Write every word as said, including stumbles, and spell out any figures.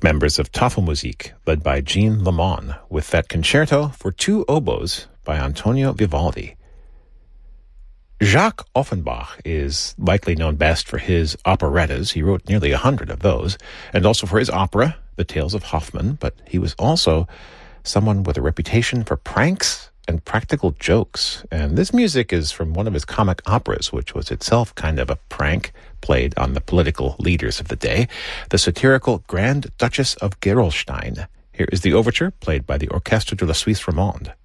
members of Tafelmusik, led by Jean Lemon, with that concerto for two oboes by Antonio Vivaldi. Jacques Offenbach is likely known best for his operettas. He wrote nearly a hundred of those, and also for his opera, The Tales of Hoffmann, but he was also someone with a reputation for pranks and practical jokes. And this music is from one of his comic operas, which was itself kind of a prank played on the political leaders of the day, the satirical Grand Duchess of Gerolstein. Here is the overture, played by the Orchestre de la Suisse Romande.